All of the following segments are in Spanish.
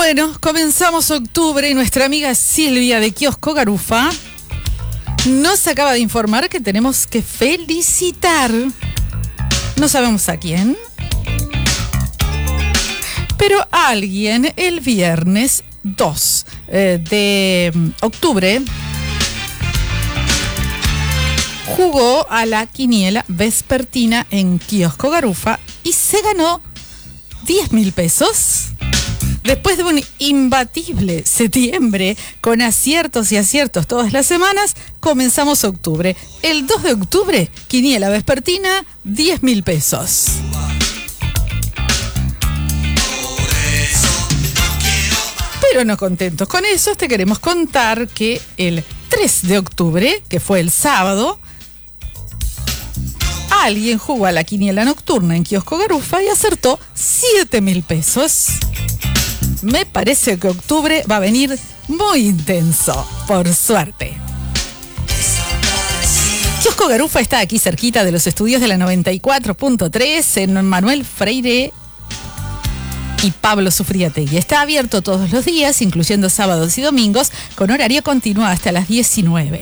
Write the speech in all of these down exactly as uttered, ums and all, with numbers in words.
Bueno, comenzamos octubre y nuestra amiga Silvia de Kiosco Garufa nos acaba de informar que tenemos que felicitar, no sabemos a quién, pero a alguien el viernes dos de octubre jugó a la quiniela vespertina en Kiosco Garufa y se ganó diez mil pesos. Después de un imbatible septiembre con aciertos y aciertos todas las semanas, comenzamos octubre. El dos de octubre, quiniela vespertina, diez mil pesos. Pero no contentos con eso, te queremos contar que el tres de octubre, que fue el sábado, alguien jugó a la quiniela nocturna en Kiosco Garufa y acertó siete mil pesos. Me parece que octubre va a venir muy intenso, por suerte. Kiosco Garufa está aquí cerquita de los estudios de la noventa y cuatro punto tres en Manuel Freire y Pablo Sufriategui. Está abierto todos los días, incluyendo sábados y domingos, con horario continuo hasta las diecinueve.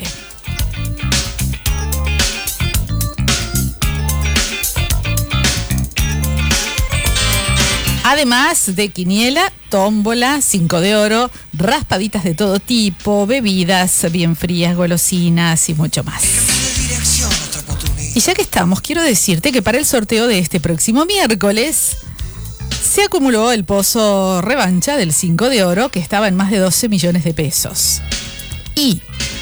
Además de quiniela, tómbola, cinco de oro, raspaditas de todo tipo, bebidas bien frías, golosinas y mucho más. Y ya que estamos, quiero decirte que para el sorteo de este próximo miércoles se acumuló el pozo revancha del cinco de oro, que estaba en más de doce millones de pesos. Y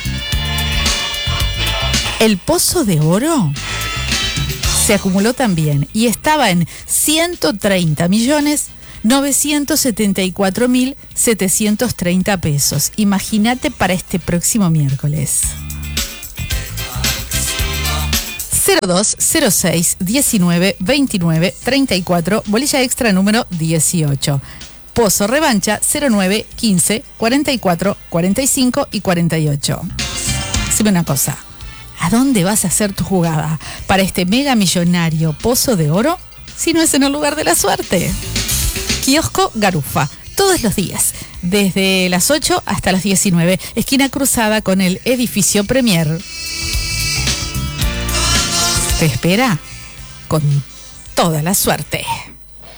el pozo de oro se acumuló también y estaba en ciento treinta millones novecientos setenta y cuatro mil setecientos treinta pesos. Imagínate para este próximo miércoles. cero dos cero seis diecinueve veintinueve treinta y cuatro, bolilla extra número dieciocho. Pozo revancha cero nueve quince cuarenta y cuatro cuarenta y cinco y cuarenta y ocho. Dime una cosa. ¿A dónde vas a hacer tu jugada para este mega millonario pozo de oro si no es en el lugar de la suerte? Kiosco Garufa, todos los días, desde las ocho hasta las diecinueve, esquina cruzada con el edificio Premier. Te espera con toda la suerte.